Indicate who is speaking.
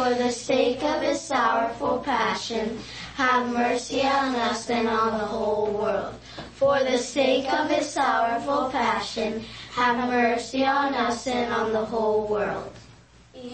Speaker 1: For the sake of his sorrowful passion, have mercy on us and on the whole world. For the sake of his sorrowful passion, have mercy on us and on the whole world.